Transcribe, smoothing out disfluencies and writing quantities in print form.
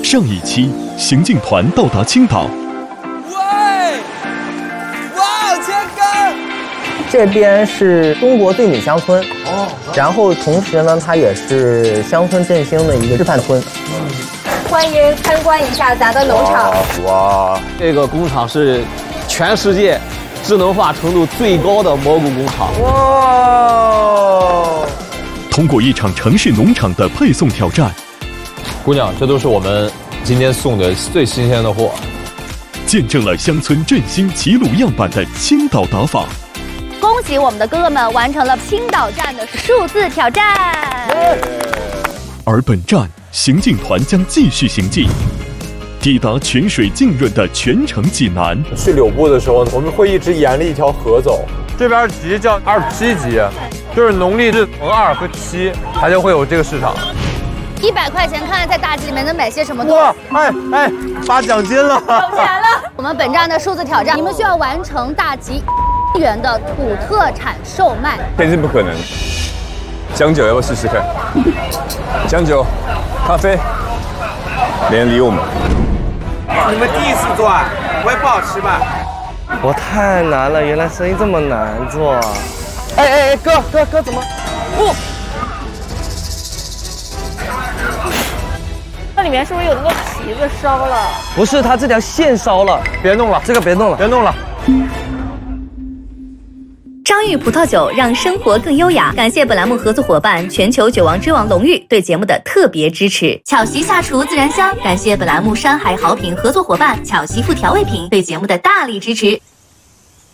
上一期，行进团到达青岛。 喂，哇，千哥！ 这边是中国对米乡村，然后同时呢，它也是乡村振兴的一个示范村。 欢迎参观一下咱的农场。 哇， 这个工厂是全世界智能化程度最高的蘑菇工厂。 哇！ 通过一场城市农场的配送挑战， 姑娘，这都是我们今天送的最新鲜的货， 见证了乡村振兴齐鲁样板的青岛打法。 恭喜我们的哥哥们完成了青岛站的数字挑战。 而本站行进团将继续行进，抵达泉水浸润的泉城济南。 去柳埠的时候，我们会一直沿着一条河走。这边集叫27集，就是农历是从2和7，它就会有这个市场。 100块钱，看看在大集里面能买些什么东西。 哇，哎，发奖金了！ 有钱了！我们本站的数字挑战，你们需要完成大集元的土特产售卖。 肯定不可能。姜酒要不要试试看？姜酒、咖啡，没人理我们。 你们第一次做啊？不会不好吃吧？ 我太难了，原来生意这么难做。哎，哥怎么？不。 那里面是不是有那个皮子烧了？ 不是，它这条线烧了。 别弄了， 这个别弄了， 别弄了。 张裕葡萄酒让生活更优雅。感谢本栏目合作伙伴全球酒王之王龙玉对节目的特别支持。巧媳下厨自然香。感谢本栏目山海好品合作伙伴巧媳妇调味品对节目的大力支持。